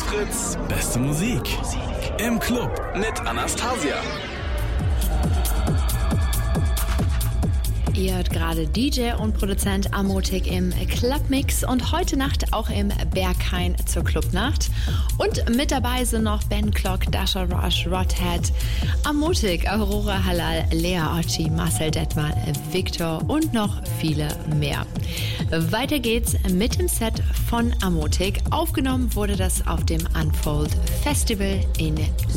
Fritz, beste Musik im Club mit Anastasia. Ihr hört gerade DJ und Produzent Amotik im Clubmix und heute Nacht auch im Berghain zur Clubnacht. Und mit dabei sind noch Ben Clock, Dasha Rush, Rodhead, Amotik, Aurora Halal, Lea Ochi, Marcel Detmar, Victor und noch viele mehr. Weiter geht's mit dem Set von Amotik. Aufgenommen wurde das auf dem Unfold Festival in